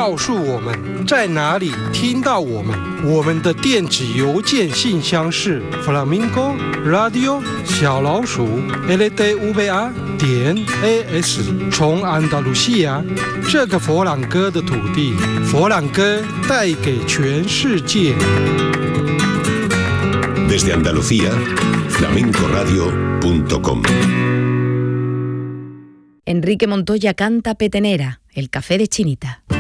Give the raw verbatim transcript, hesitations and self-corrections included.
告诉我们在哪里听到我们。我们的电子邮件信箱是 flamingo radio 小老鼠 l d v a 点 a s。从安达卢西亚这个佛朗哥的土地，佛朗哥带给全世界。 Desde Andalucía, flamenco radio punto com. Enrique Montoya canta Petenera, el café de Chinita.